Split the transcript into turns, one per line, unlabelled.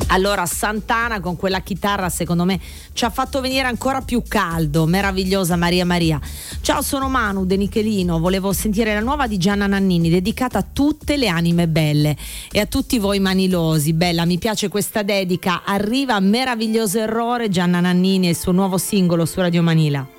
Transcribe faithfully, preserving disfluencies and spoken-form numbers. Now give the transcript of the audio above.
Allora Santana con quella chitarra secondo me ci ha fatto venire ancora più caldo, meravigliosa Maria Maria. Ciao, sono Manu De Nichelino, volevo sentire la nuova di Gianna Nannini dedicata a tutte le anime belle e a tutti voi manilosi. Bella, mi piace questa dedica, arriva Meraviglioso Errore, Gianna Nannini e il suo nuovo singolo su Radio Manila.